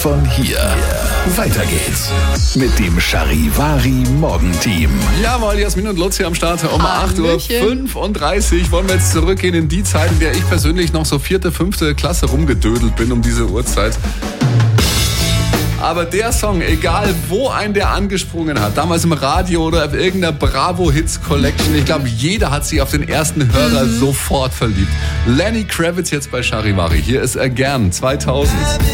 von hier. Weiter geht's mit dem Charivari Morgenteam. Jawohl, Jasmin und Lutz hier am Start um 8.35 Uhr. Wollen wir jetzt zurückgehen in die Zeit, in der ich persönlich noch so 4., 5. Klasse rumgedödelt bin um diese Uhrzeit. Aber der Song, egal wo ein der angesprungen hat, damals im Radio oder auf irgendeiner Bravo Hits Collection, ich glaube, jeder hat sich auf den ersten Hörer sofort verliebt. Lenny Kravitz jetzt bei Charivari. Hier ist Again 2000.